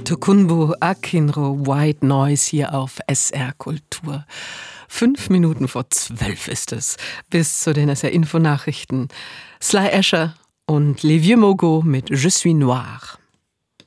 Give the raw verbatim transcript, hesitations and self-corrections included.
Tokunboh Akinro, White Noise hier auf S R Kultur. Fünf Minuten vor zwölf ist es. Bis zu den S R-Info-Nachrichten. Sly Escher und Les Vieux Mogos mit Je suis noir.